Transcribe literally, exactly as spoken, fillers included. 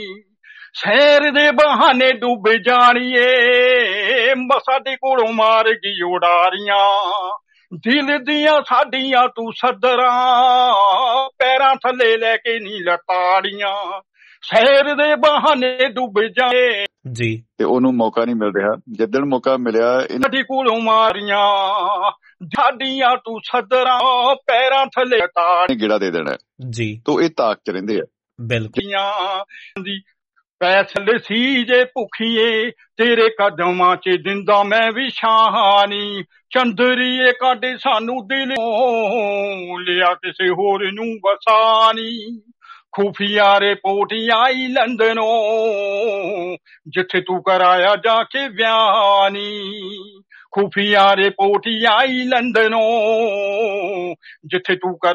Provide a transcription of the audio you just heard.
ਸ਼ਹਿਰ ਦੇ ਬਹਾਨੇ ਡੁੱਬ ਜਾਣੀਏ, ਸਾਡੇ ਕੋਲੋਂ ਮਾਰ ਗਈ ਉਡਾਰੀਆਂ। ਦਿਲ ਦੀਆਂ ਸਾਡੀਆਂ ਤੂੰ ਸੱਦਰਾਂ, ਪੈਰਾਂ ਥੱਲੇ ਲੈ ਕੇ ਨੀ ਲਤਾੜੀਆਂ। ਸ਼ਹਿਰ ਦੇ ਬਹਾਨੇ ਡੁੱਬ ਜਾਏ ਜੀ, ਤੇ ਉਹਨੂੰ ਮੌਕਾ ਨਹੀਂ ਮਿਲ ਰਿਹਾ। ਜਿੱਦਣ ਮੌਕਾ ਮਿਲਿਆ ਸਾਡੇ ਕੋਲੋਂ ਮਾਰੀਆਂ, ਸਾਡੀਆਂ ਤੂੰ ਸੱਦਰਾਂ, ਪੈਰਾਂ ਥੱਲੇ ਤਾੜ ਗਿੜਾ ਦੇ ਦੇਣਾ ਜੀ। ਤੋ ਇਹ ਤਾਕ ਚ ਰਹਿੰਦੇ ਆ ਬਿਲਕੁਲ। ਪੈਸਲ ਸੀ ਜੇ ਭੁੱਖੀਏ, ਤੇਰੇ ਕਦਮਾਂ ਚ ਦਿੰਦਾ ਮੈਂ ਵੀ ਸ਼ਾਹਾਨੀ। ਚੰਦਰੀਏ ਕਾਢੇ ਸਾਨੂੰ ਦਿਲੋਂ, ਲਿਆ ਕਿਸੇ ਹੋਰ ਨੂੰ ਵਸਾਨੀ। ਖੂਫੀਆ ਰਿਪੋਰਟ ਆਈ ਲੰਡਨੋਂ, ਜਿੱਥੇ ਤੂੰ ਕਰਾਇਆ ਜਾ ਕੇ ਵਿਆਹ ਨੀ। ਖੂਫੀਆ ਰਿਪੋਰਟ ਆਈ ਲੰਡਨੋਂ, ਜਿੱਥੇ ਤੂੰ ਕਰ